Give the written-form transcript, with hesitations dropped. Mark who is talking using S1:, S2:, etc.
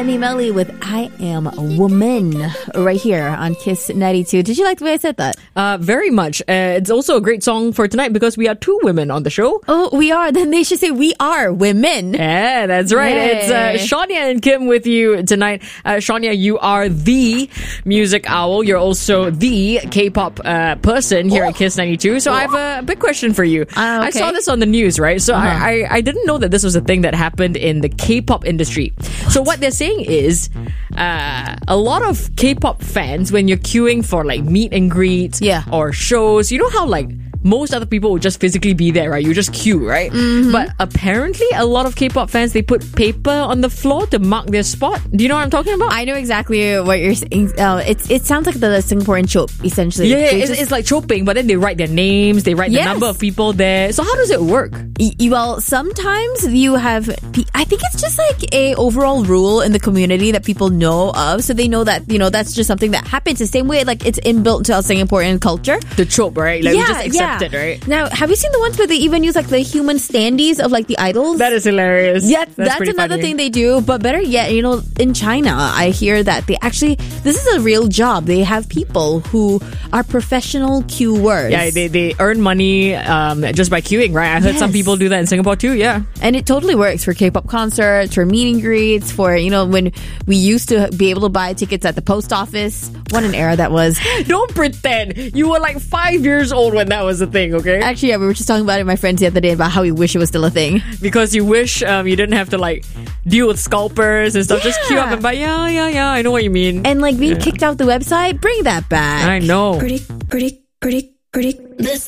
S1: Danny Melly with I Am a Woman right here on Kiss 92. Did you like the way I said that?
S2: Very much. It's also a great song for tonight because we are two women on the show.
S1: Oh, we are. Then they should say we are women.
S2: Yeah, that's right.
S1: Yay.
S2: It's Shania and Kim with you tonight. Shania, you are the music owl. You're also the K-pop person here at Kiss 92. So I have a big question for you.
S1: Okay.
S2: I saw this on the news, right? So I didn't know that this was a thing that happened in the K-pop industry. So what they're saying is a lot of K-pop fans, when you're queuing for like meet and greets or shows, you know how like most other people would just physically be there, right? You just queue, right? Mm-hmm. But apparently a lot of K-pop fans, they put paper on the floor to mark their spot. Do you know what I'm talking about?
S1: I know exactly what you're saying. It sounds like the Singaporean chop, essentially.
S2: Yeah, it's like choping, but then they write their names, they write the number of people there. So how does it work?
S1: Well, sometimes you have, I think it's just like a overall rule in the community that people know of. So they know that, you know, that's just something that happens the same way, like it's inbuilt into our Singaporean culture.
S2: The chop, right? Like we just accept it, right?
S1: Now, have you seen the ones where they even use like the human standees of like the idols?
S2: That is hilarious.
S1: Yeah, that's another
S2: funny
S1: thing they do. But better yet, you know, in China, I hear that they actually, this is a real job. They have people who are professional queuers.
S2: Yeah, they earn money just by queuing, right? I heard some people do that in Singapore too, yeah.
S1: And it totally works for K-pop concerts, for meet and greets, for, you know, when we used to be able to buy tickets at the post office. What an era that was.
S2: Don't pretend. You were like 5 years old when that was a thing, okay?
S1: Actually, yeah, we were just talking about it with my friends the other day about how we wish it was still a thing.
S2: Because you wish you didn't have to like deal with scalpers and stuff. Just queue up and buy. Yeah, I know what you mean.
S1: And like being kicked out the website, bring that back.
S2: I know.
S3: Pretty. This